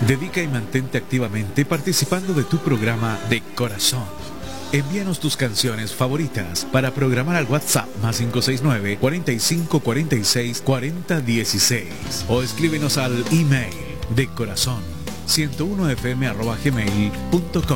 Dedica y mantente activamente participando de tu programa de corazón. Envíanos tus canciones favoritas para programar al WhatsApp +569 45 46 40 16 o escríbenos al email de corazón 101fm@gmail.com.